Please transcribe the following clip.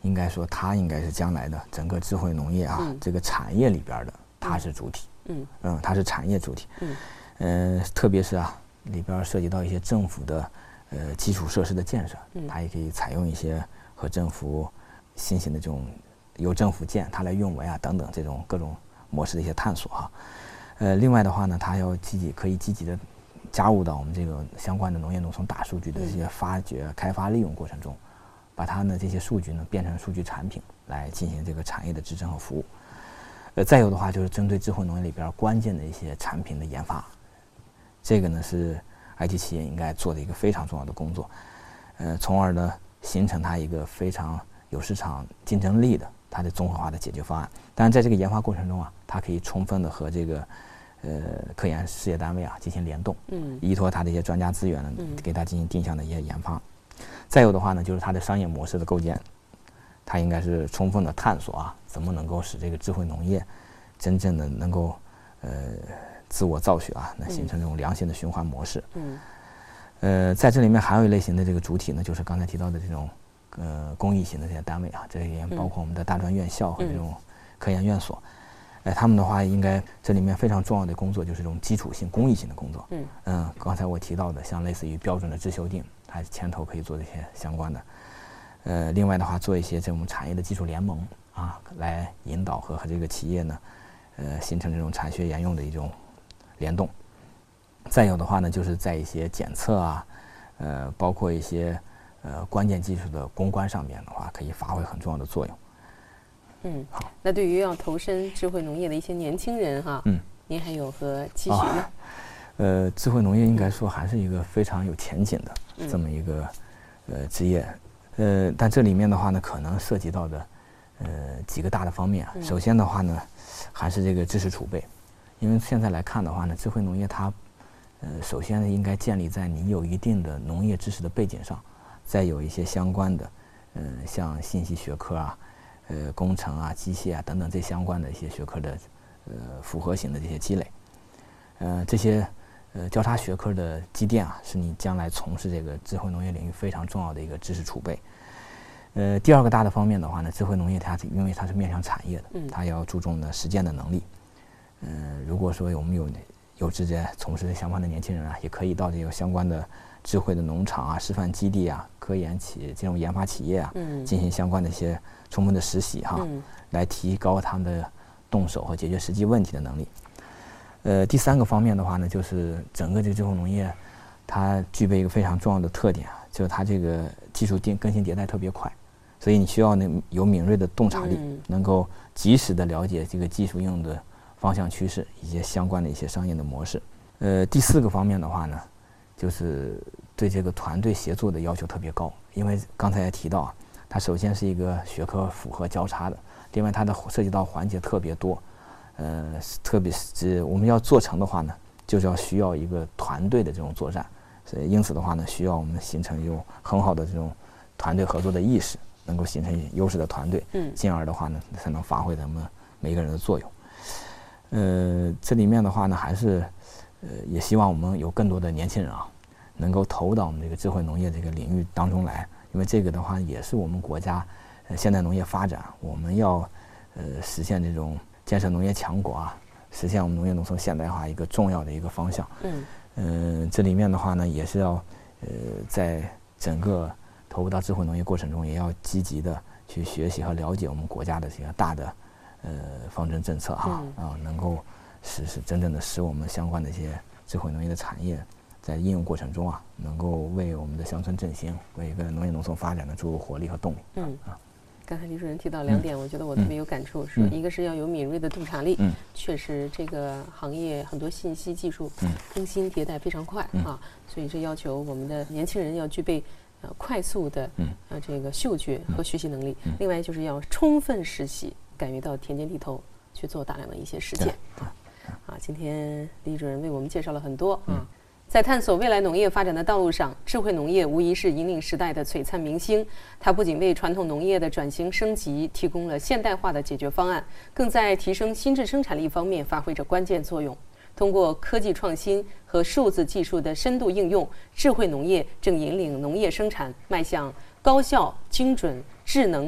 应该说它应该是将来的整个智慧农业啊，这个产业里边的它是主体，它是产业主体，特别是啊里边涉及到一些政府的基础设施的建设，它也可以采用一些和政府新型的这种由政府建它来运维啊等等这种各种模式的一些探索哈。另外的话呢，它要可以积极的加入到我们这个相关的农业农村大数据的这些发掘、开发、利用过程中，把它呢这些数据呢变成数据产品来进行这个产业的支撑和服务。再有的话就是针对智慧农业里边关键的一些产品的研发，这个呢是 IT 企业应该做的一个非常重要的工作，从而呢形成它一个非常有市场竞争力的它的综合化的解决方案。当然在这个研发过程中啊，它可以充分的和这个科研事业单位啊进行联动，依托它的一些专家资源呢，给它进行定向的一些研发。再有的话呢，就是它的商业模式的构建，它应该是充分的探索啊，怎么能够使这个智慧农业真正的能够自我造血啊，能形成这种良性的循环模式。在这里面还有一类型的这个主体呢，就是刚才提到的这种公益型的这些单位啊，这也包括我们的大专院校和这种科研院所。他们的话应该这里面非常重要的工作就是这种基础性公益性的工作。刚才我提到的像类似于标准的自修订，它牵头可以做这些相关的。另外的话做一些这种产业的技术联盟啊，来引导和这个企业呢形成这种产学研用的一种联动。再有的话呢，就是在一些检测啊，包括一些关键技术的攻关上面的话，可以发挥很重要的作用。 好。那对于要投身智慧农业的一些年轻人哈，您还有何期许呢？ 智慧农业应该说还是一个非常有前景的这么一个职业，但这里面的话呢，可能涉及到的几个大的方面啊。首先的话呢，还是这个知识储备，因为现在来看的话呢，智慧农业它首先呢应该建立在你有一定的农业知识的背景上，再有一些相关的像信息学科啊、工程啊、机械啊等等这相关的一些学科的复合型的这些积累。这些交叉学科的积淀啊，是你将来从事这个智慧农业领域非常重要的一个知识储备。第二个大的方面的话呢，智慧农业它因为它是面向产业的，它要注重的实践的能力。如果说我们有志在从事相关的年轻人啊，也可以到这个相关的智慧的农场啊、示范基地啊、科研这种研发企业啊，进行相关的一些充分的实习哈，来提高他们的动手和解决实际问题的能力。第三个方面的话呢，就是整个这个智慧农业，它具备一个非常重要的特点啊，就是它这个技术更新迭代特别快，所以你需要有敏锐的洞察力，能够及时的了解这个技术应用的方向趋势以及相关的一些商业的模式。第四个方面的话呢，就是对这个团队协作的要求特别高，因为刚才也提到啊，它首先是一个学科复合交叉的，另外它的涉及到环节特别多。特别是我们要做成的话呢，就是需要一个团队的这种作战，所以因此的话呢，需要我们形成有很好的这种团队合作的意识，能够形成优势的团队，进而的话呢，才能发挥咱们每一个人的作用。这里面的话呢，还是也希望我们有更多的年轻人啊，能够投到我们这个智慧农业这个领域当中来，因为这个的话也是我们国家现代农业发展，我们要实现这种建设农业强国啊，实现我们农业农村现代化一个重要的一个方向。这里面的话呢，也是要在整个投入到智慧农业过程中，也要积极的去学习和了解我们国家的这个大的方针政策哈，能够真正的使我们相关的一些智慧农业的产业在应用过程中啊，能够为我们的乡村振兴、为一个农业农村发展的注入活力和动力。 刚才李主任提到2点，我觉得我特别有感触，说一个是要有敏锐的洞察力，确实这个行业很多信息技术更新迭代非常快啊，所以这要求我们的年轻人要具备快速的这个嗅觉和学习能力。另外就是要充分实习，敢于到田间地头去做大量的一些实践。今天李主任为我们介绍了很多啊。在探索未来农业发展的道路上，智慧农业无疑是引领时代的璀璨明星。它不仅为传统农业的转型升级提供了现代化的解决方案，更在提升新质生产力方面发挥着关键作用。通过科技创新和数字技术的深度应用，智慧农业正引领农业生产迈向高效、精准、智能、